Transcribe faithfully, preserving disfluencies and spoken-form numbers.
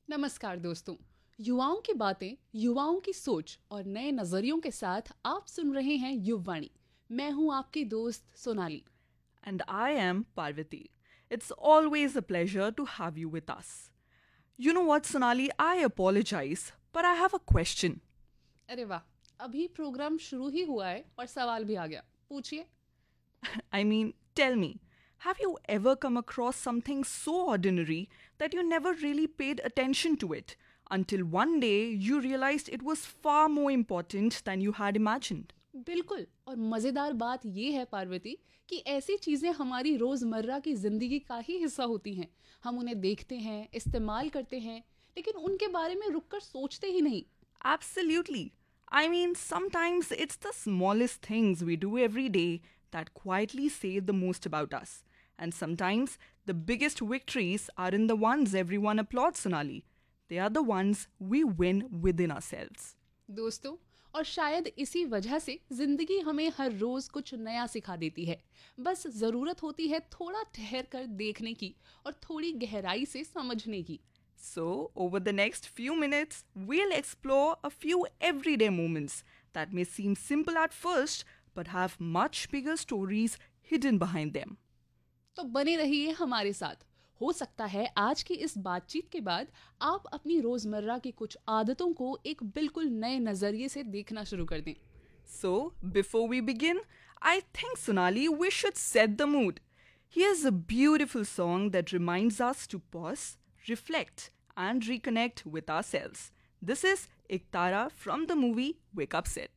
नमस्कार दोस्तों। युवाओं की बातें, युवाओं की सोच और नए नजरियों के साथ आप सुन रहे हैं युववाणी। मैं हूं आपकी दोस्त Sonali. And I am Parvati. It's always a pleasure to have you with us. You know what, Sonali? I apologize, but I have a question. अरे वाह, अभी प्रोग्राम शुरू ही हुआ है और सवाल भी आ गया। पूछिए। I mean, tell me, have you ever come across something so ordinary that you never really paid attention to it until one day you realized it was far more important than you had imagined? बिल्कुल। और मजेदार बात यह है पार्वती कि ऐसी चीजें हमारी रोजमर्रा की जिंदगी का ही हिस्सा होती हैं। हम उन्हें देखते हैं, इस्तेमाल करते हैं, लेकिन उनके बारे में रुककर सोचते ही नहीं। Absolutely. I mean, sometimes it's the smallest things we do every day that quietly say the most about us. And sometimes the biggest victories aren't the ones everyone applauds, Sonali. They are the ones we win within ourselves. दोस्तों, और शायद इसी वजह से जिंदगी हमें हर रोज कुछ नया सिखा देती है। बस जरूरत होती है थोड़ा ठहर कर देखने की और थोड़ी गहराई से समझने की। So, over the next few minutes, we'll explore a few everyday moments that may seem simple at first but have much bigger stories hidden behind them. तो बने रहिए हमारे साथ। हो सकता है आज की इस बातचीत के बाद आप अपनी रोजमर्रा की कुछ आदतों को एक बिल्कुल नए नजरिए से देखना शुरू कर दें। So, before we begin, I think Sonali, we should set the mood. Here's a beautiful song that reminds us to pause, reflect, and reconnect with ourselves. This is Iktara from the movie Wake Up Sid.